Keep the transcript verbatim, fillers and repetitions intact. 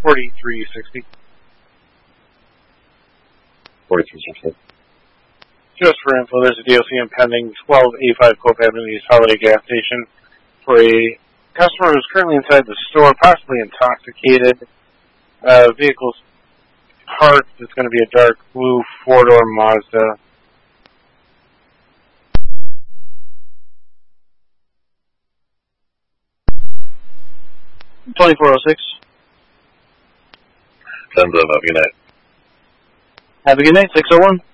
forty-three sixty. forty-three sixty. Just for info, there's a D O C impending twelve eighty-five Cope Avenue East Holiday gas station for a customer who's currently inside the store, possibly intoxicated. Uh, vehicle's parked. It's going to be a dark blue four-door Mazda. twenty-four oh six. Sends up. Have a good night. Have a good night, six oh one.